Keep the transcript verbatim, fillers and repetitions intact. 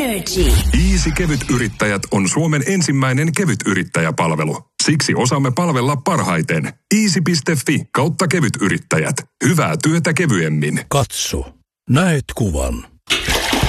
Energy. Easy Kevytyrittäjät on Suomen ensimmäinen kevytyrittäjäpalvelu. Siksi osaamme palvella parhaiten. easy piste fi kautta kevytyrittäjät. Hyvää työtä kevyemmin. Katso. Näet kuvan.